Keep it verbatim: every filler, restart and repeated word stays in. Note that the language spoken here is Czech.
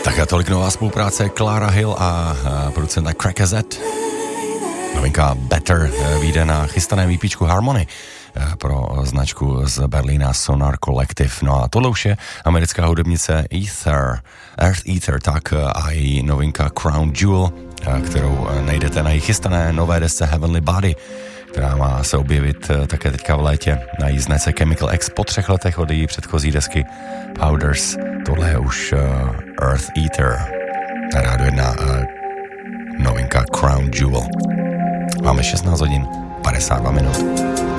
Tak a tolik nová spolupráce Clara Hill a producenta Crackazette. Novinka Better vyjde na chystaném výpíčku Harmony pro značku z Berlína Sonar Collective. No a tohle už je americká hudebnice Ether, Earth Ether, tak a její novinka Crown Jewel, kterou najdete na její chystané nové desce Heavenly Body, která má se objevit také teďka v létě na její značce Chemical X po třech letech od její předchozí desky Powders. Tohle je už Earth Ether. Na rádu jedna novinka Crown Jewel. Máme šestnáct hodin, padesát dva minut.